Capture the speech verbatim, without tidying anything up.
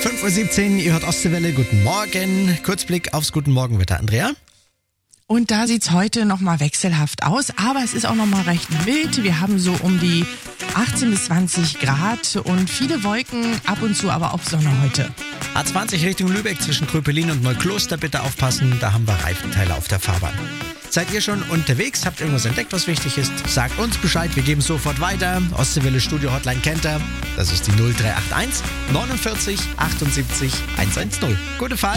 fünf Uhr siebzehn, ihr hört Ostseewelle, guten Morgen. Kurzblick aufs Guten Morgenwetter. Andrea? Und da sieht's heute nochmal wechselhaft aus, aber es ist auch nochmal recht mild. Wir haben so um die achtzehn bis zwanzig Grad und viele Wolken, ab und zu aber auch Sonne heute. A zwanzig Richtung Lübeck zwischen Kröpelin und Neukloster, bitte aufpassen, da haben wir Reifenteile auf der Fahrbahn. Seid ihr schon unterwegs? Habt irgendwas entdeckt, was wichtig ist? Sagt uns Bescheid, wir geben sofort weiter. Ostseewelle Studio Hotline kennt ihr. Das ist die null drei acht eins neunundvierzig achtundsiebzig hundertzehn. Gute Fahrt.